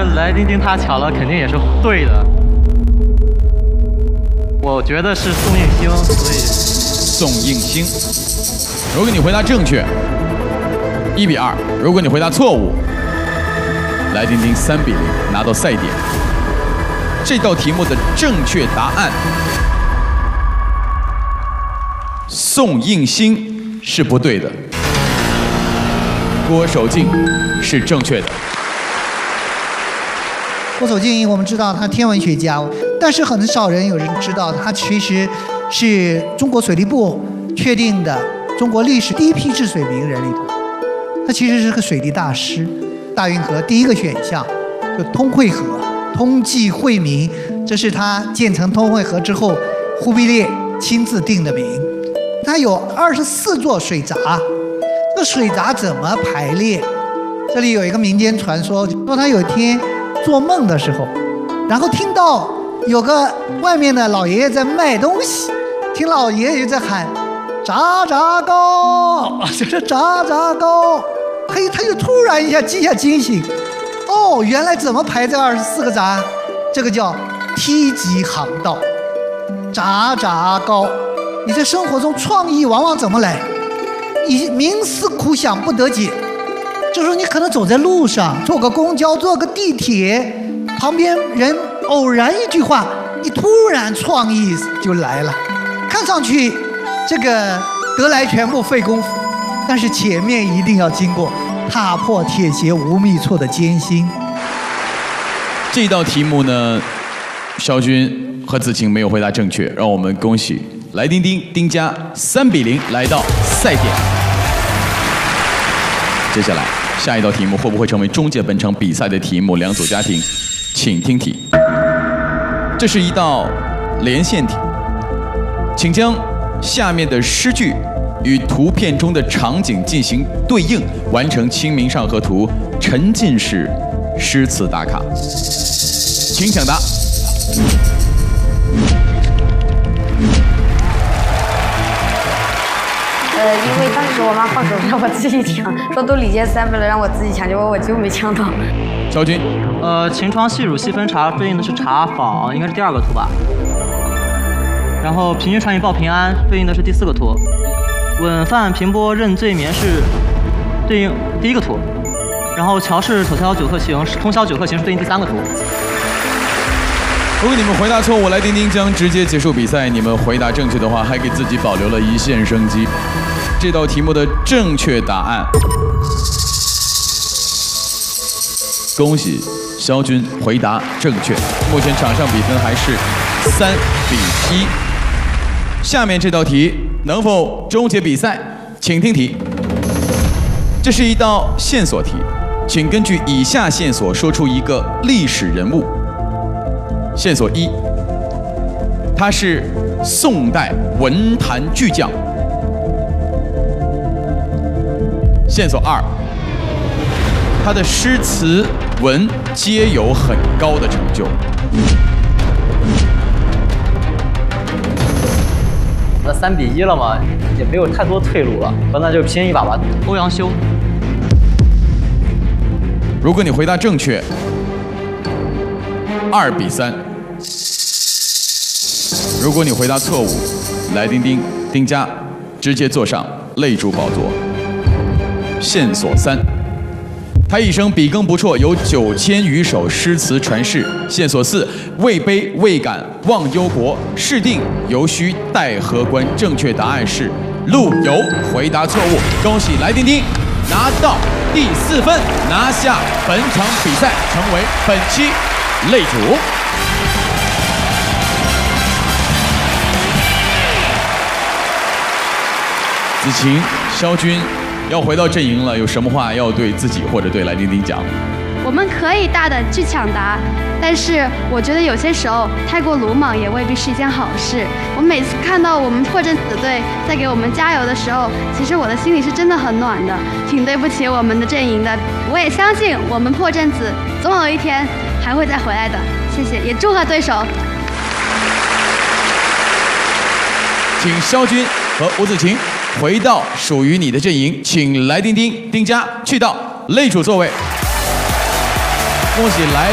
来丁丁他抢了，肯定也是对的。我觉得是宋应星，所以宋应星。如果你回答正确，1比2；如果你回答错误，来丁丁3比0拿到赛点。这道题目的正确答案，宋应星是不对的，郭守敬是正确的。 郭守敬，我们知道他天文学家，但是很少人有人知道他其实是中国水利部确定的中国历史第一批治水名人里头，他其实是个水利大师。大运河第一个选项就通惠河，通济惠民，这是他建成通惠河之后，忽必烈亲自定的名。他有24座水闸，这个水闸怎么排列？这里有一个民间传说，说他有一天做梦的时候，然后听到有个外面的老爷爷在卖东西，听老爷爷在喊炸炸糕，就是炸炸糕。嘿，他就突然一下惊醒，哦，原来怎么排这24个闸？这个叫梯级航道，炸炸糕。你在生活中创意往往怎么来？你冥思苦想不得解，这时候你可能走在路上，坐个公交，坐个地铁，旁边人偶然一句话，你突然创意就来了。看上去这个得来全不费功夫，但是前面一定要经过踏破铁鞋无觅处的艰辛。 这道题目呢，肖军和子晴没有回答正确，让我们恭喜来丁丁、丁家3比0来到赛点。接下来下一道题目会不会成为终结本场比赛的题目？两组家庭，请听题。这是一道连线题，请将下面的诗句与图片中的场景进行对应，完成《清明上河图》沉浸式诗词打卡。请抢答。 因为当时我妈放手让我自己抢，说都礼节3分了，让我自己抢，结果我就没抢到。 肖军， 晴窗细乳细分茶对应的是茶坊，应该是第2个图吧。然后平均传语报平安对应的是第4个图。稳饭平波任罪眠是对应第1个图。然后乔氏口销酒客行通宵酒客行是对应第3个图。 如果你们回答错误，来丁丁将直接结束比赛。你们回答正确的话，还给自己保留了1线生机。这道题目的正确答案，恭喜肖军回答正确。目前场上比分还是3比1。下面这道题能否终结比赛？请听题。这是一道线索题，请根据以下线索说出一个历史人物。线索1，他是宋代文坛巨匠。线索2，他的诗词文皆有很高的成就。 那3比1了嘛，也没有太多退路了，那就拼一把吧。欧阳修。 如果你回答正确，2比3。如果你回答错误，来丁丁、丁家直接坐上擂主宝座。线索3，他一生笔耕不辍，有9000余首诗词传世。线索4，位卑未敢忘忧国，事定犹须待河关。正确答案是陆游。回答错误，恭喜来丁丁拿到第4分，拿下本场比赛，成为本期擂主。子晴、肖军要回到阵营了，有什么话要对自己或者对来丁丁讲？ 我们可以大胆去抢答，但是我觉得有些时候太过鲁莽也未必是一件好事。我每次看到我们破阵子队在给我们加油的时候，其实我的心里是真的很暖的，挺对不起我们的阵营的。我也相信我们破阵子总有一天还会再回来的。谢谢，也祝贺对手。 请肖军和吴子晴回到属于你的阵营，请来丁丁、丁家去到擂主座位。恭喜来